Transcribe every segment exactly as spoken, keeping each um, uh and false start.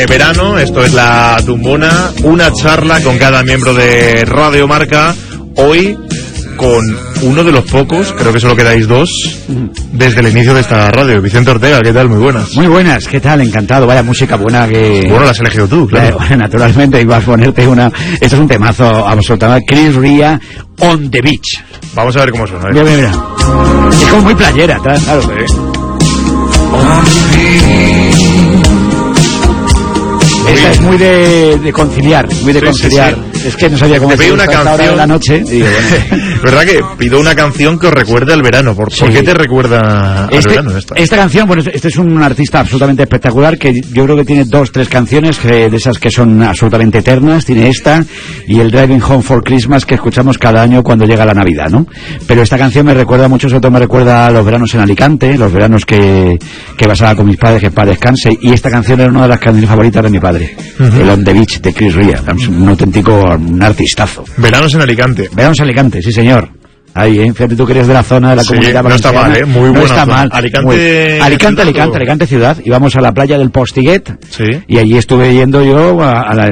Verano, esto es La Tumbona, una charla con cada miembro de Radio Marca, hoy con uno de los pocos, creo que solo quedáis dos, desde el inicio de esta radio. Vicente Ortega, ¿qué tal? Muy buenas. Muy buenas, ¿qué tal? Encantado, vaya música buena que... Bueno, la has elegido tú, claro. Eh, naturalmente, ibas a ponerte una... Esto es un temazo absolutamente. Chris Ria, On the Beach. Vamos a ver cómo suena. ¿eh? Mira, mira, mira. Es como muy playera, claro. Sí. On the beach. Esta es muy de, de conciliar, muy de sí, conciliar. Sí, sí. Es que no sabía cómo te se pido una canción canción de la noche. Y digo, bueno. ¿Verdad que pido una canción que os recuerde al verano? ¿Por, Sí. ¿por qué te recuerda al este, verano esta? Esta canción, bueno, este es un artista absolutamente espectacular que yo creo que tiene dos, tres canciones que, de esas que son absolutamente eternas. Tiene esta y el Driving Home for Christmas que escuchamos cada año cuando llega la Navidad, ¿no? Pero esta canción me recuerda mucho, sobre todo me recuerda a los veranos en Alicante, los veranos que, que pasaba con mis padres, que para descanse. Y esta canción era una de las canciones favoritas de mi padre. Uh-huh. El On the Beach de Chris Ria, un auténtico un artistazo. Veranos en Alicante. Veranos en Alicante, sí señor. Ahí, ¿eh? Fíjate tú que eres de la zona de la sí, comunidad valenciana. No está mal, ¿eh? Muy buena No está zona. mal. Alicante, Muy... Alicante, Alicante, o... Alicante ciudad. Íbamos a la playa del Postiguet. Sí. Y allí estuve yendo yo a, a, la,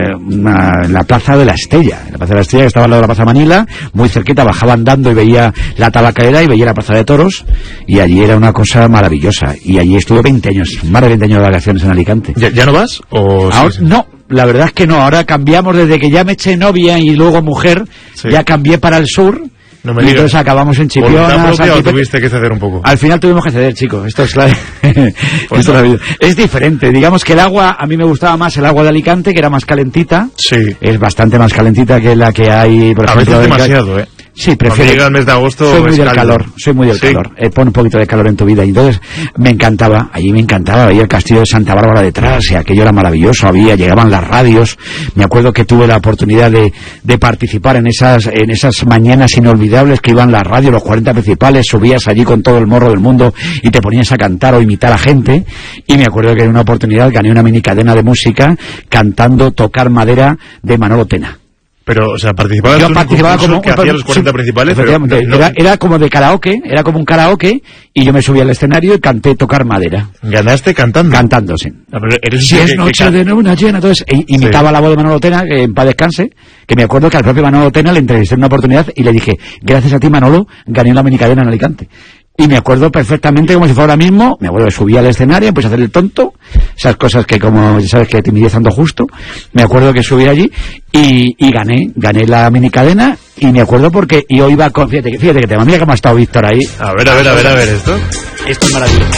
a la plaza de la Estella. La plaza de la Estella que estaba al lado de la plaza Manila, muy cerquita, bajaba andando y veía la tabacalera y veía la plaza de toros. Y allí era una cosa maravillosa. Y allí estuve veinte años, más de veinte años de vacaciones en Alicante. ¿Ya, ya no vas? ¿O Ahora, sí, sí? No. La verdad es que no, ahora cambiamos desde que ya me eché novia y luego mujer, sí. Ya cambié para el sur. No me y digas. entonces acabamos en Chipiona. ¿O tuviste que ceder un poco? Al final tuvimos que ceder, chicos. Esto es claro. Pues Esto no. es, es diferente. Digamos que el agua, a mí me gustaba más el agua de Alicante, que era más calentita. Sí. Es bastante más calentita que la que hay, por a ejemplo. veces demasiado, ¿eh? Sí, prefiero. Cuando llega el mes de agosto. Soy muy del caldo. calor, soy muy del sí. calor. Eh, pon un poquito de calor en tu vida. Y entonces me encantaba, allí me encantaba. Veía el castillo de Santa Bárbara detrás, y aquello era maravilloso. Había, llegaban las radios. Me acuerdo que tuve la oportunidad de, de participar en esas, en esas mañanas inolvidables que iban las radios, los cuarenta principales. Subías allí con todo el morro del mundo y te ponías a cantar o imitar a gente. Y me acuerdo que en una oportunidad gané una mini cadena de música cantando Tocar Madera de Manolo Tena. Pero, o sea, participabas yo participaba como que hacía los cuarenta sí, principales, pero no, era, era como de karaoke, era como un karaoke, y yo me subí al escenario y canté Tocar Madera. ¿Ganaste cantando? Cantando, sí. No, pero eres si es noche que, de luna llena, entonces e, imitaba sí. la voz de Manolo Tena, que en paz descanse, que me acuerdo que al propio Manolo Tena le entrevisté en una oportunidad y le dije, gracias a ti, Manolo, gané la minicadena en Alicante. Y me acuerdo perfectamente como si fuera ahora mismo, me acuerdo que subí al escenario, empecé a hacer el tonto, esas cosas que como, ya sabes, que timidez ando justo, me acuerdo que subí allí y, y gané, gané la minicadena y me acuerdo porque yo iba con, fíjate, fíjate que te mira cómo ha estado Víctor ahí. A ver, a ver, a ver, a ver, esto. Esto es maravilloso.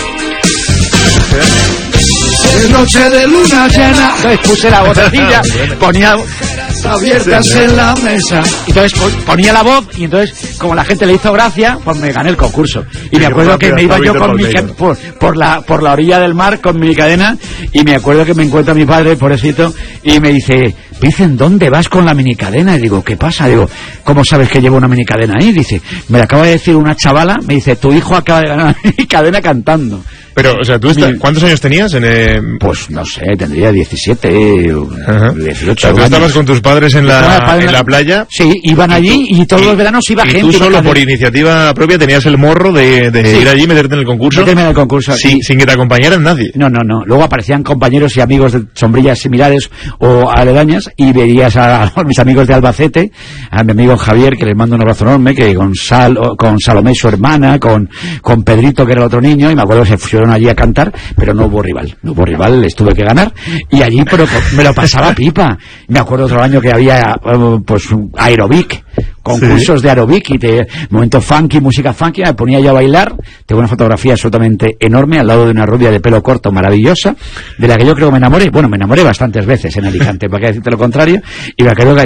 Es noche de luna llena. Entonces puse la vocecilla, ponía abiertas en la mesa. Entonces ponía la voz y entonces, como la gente le hizo gracia, pues me gané el concurso. Y me acuerdo que me iba yo con mi por, por la por la orilla del mar con mi cadena y me acuerdo que me encuentra mi padre, pobrecito, y me dice, dicen, ¿dónde vas con la minicadena? Y digo, ¿qué pasa? Digo, ¿cómo sabes que llevo una minicadena ahí? Dice, me la acaba de decir una chavala, me dice, tu hijo acaba de ganar una minicadena cantando. Pero, o sea, ¿tú está, ¿cuántos años tenías? En, eh... Pues, no sé, tendría diecisiete, Ajá. dieciocho. O sea, ¿tú estabas años. con tus padres en la, en la, la playa? Sí, iban allí y, tú, y todos y, los veranos iba y gente. Y tú solo, por iniciativa propia, tenías el morro de, de sí. ir allí y meterte en el concurso. Meterme en el concurso. Sin, y, sin que te acompañaran nadie. No, no, no. Luego aparecían compañeros y amigos de sombrillas similares o aledañas y veías a, a mis amigos de Albacete, a mi amigo Javier, que les mando un abrazo enorme, que con, Sal, con Salomé, su hermana, con, con Pedrito, que era el otro niño, y me acuerdo que se fueron allí a cantar, pero no hubo rival, no hubo rival, les tuve que ganar, y allí pero, me lo pasaba pipa. Me acuerdo otro año que había pues aerobic, concursos sí. de aerobic, y de momento funky, música funky, me ponía yo a bailar. Tengo una fotografía absolutamente enorme al lado de una rubia de pelo corto maravillosa, de la que yo creo que me enamoré, bueno, me enamoré bastantes veces en Alicante, para qué decirte lo contrario, y me acuerdo que